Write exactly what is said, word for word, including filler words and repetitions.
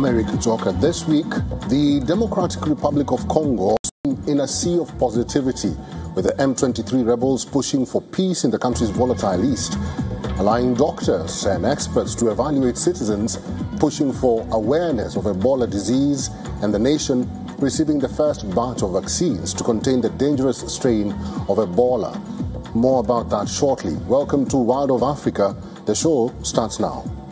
I'm Eric Zoka. This week, the Democratic Republic of Congo in a sea of positivity, with the M twenty-three rebels pushing for peace in the country's volatile east, allowing doctors and experts to evaluate citizens, pushing for awareness of Ebola disease, and the nation receiving the first batch of vaccines to contain the dangerous strain of Ebola. More about that shortly. Welcome to Wild of Africa. The show starts now.